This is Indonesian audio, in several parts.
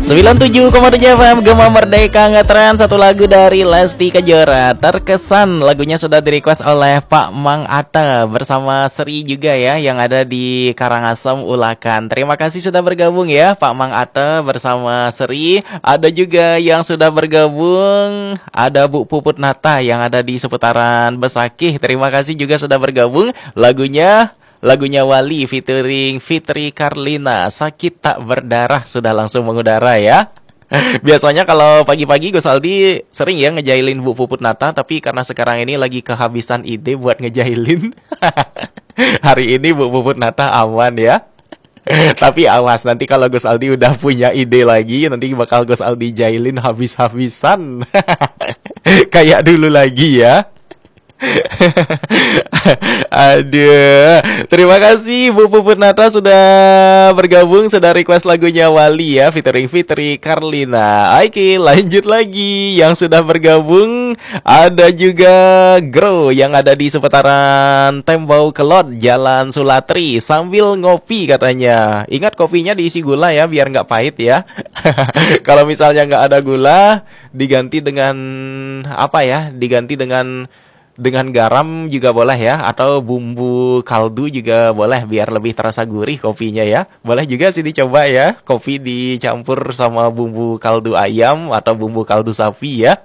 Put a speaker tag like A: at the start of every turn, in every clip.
A: 97,7 FM Gema Merdeka ngetren. Satu lagu dari Lesti Kejora, Terkesan. Lagunya sudah direquest oleh Pak Mang Atta bersama Sri juga ya, yang ada di Karangasem Ulakan. Terima kasih sudah bergabung ya Pak Mang Atta bersama Sri. Ada juga yang sudah bergabung, ada Bu Puput Nata yang ada di seputaran Besakih. Terima kasih juga sudah bergabung. Lagunya Wali featuring Fitri Karlina, Sakit Tak Berdarah, sudah langsung mengudara ya. Biasanya kalau pagi-pagi Gus Aldi sering ya ngejailin Bu Puput Nata, tapi karena sekarang ini lagi kehabisan ide buat ngejailin. Hari ini Bu Puput Nata aman ya. Tapi awas, nanti kalau Gus Aldi udah punya ide lagi, nanti bakal Gus Aldi jailin habis-habisan. Kayak dulu lagi ya. Aduh, terima kasih Bu Puput Nata sudah bergabung, sudah request lagunya Wali ya, featuring Fitri Karlina. Oke, lanjut lagi. Yang sudah bergabung ada juga Grow yang ada di seputaran Tembau Kelot, Jalan Sulatri, sambil ngopi katanya. Ingat kopinya diisi gula ya, biar nggak pahit ya. Kalau misalnya nggak ada gula, diganti dengan apa ya? Diganti dengan garam juga boleh ya, atau bumbu kaldu juga boleh biar lebih terasa gurih kopinya ya. Boleh juga sih dicoba ya, kopi dicampur sama bumbu kaldu ayam atau bumbu kaldu sapi ya.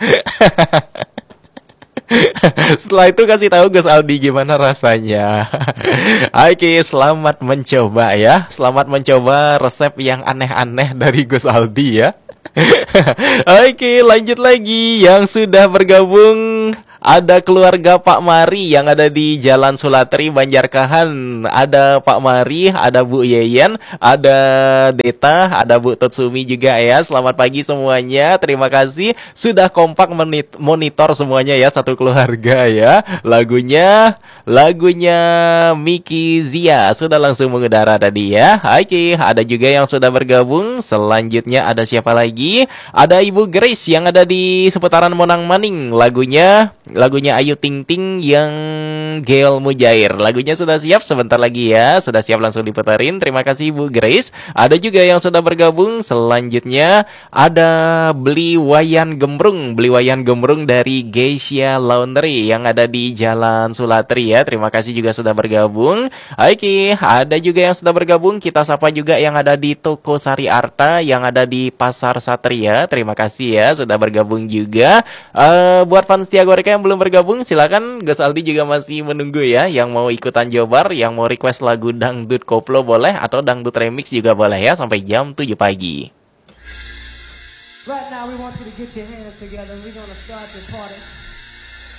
A: Setelah itu kasih tahu Gus Aldi gimana rasanya. Oke, selamat mencoba ya. Selamat mencoba resep yang aneh-aneh dari Gus Aldi ya. Oke, lanjut lagi. Yang sudah bergabung ada keluarga Pak Mari yang ada di Jalan Sulatri, Banjarkahan. Ada Pak Mari, ada Bu Yeyen, ada Deta, ada Bu Tutsumi juga ya. Selamat pagi semuanya. Terima kasih sudah kompak monitor semuanya ya, satu keluarga ya. Lagunya Miki Zia sudah langsung mengudara tadi ya. Oke, ada juga yang sudah bergabung. Selanjutnya ada siapa lagi? Ada Ibu Grace yang ada di seputaran Monang Maning. Lagunya Ayu Ting Ting yang Geol Mujair. Lagunya sudah siap sebentar lagi ya. Sudah siap langsung diputerin. Terima kasih Bu Grace. Ada juga yang sudah bergabung. Selanjutnya ada Beli Wayan Gembrung dari Geisha Laundry yang ada di Jalan Sulatri ya. Terima kasih juga sudah bergabung. Oke, ada juga yang sudah bergabung. Kita sapa juga yang ada di Toko Sari Arta yang ada di Pasar Satria. Terima kasih ya sudah bergabung juga. Buat fans Tia Goreka yang belum bergabung, silakan. Gus Aldi juga masih menunggu ya. Yang mau ikutan jobar, yang mau request lagu dangdut koplo boleh, atau dangdut remix juga boleh ya, sampai jam 7 pagi.
B: Right now we want you to get your hands together and we're gonna start the party.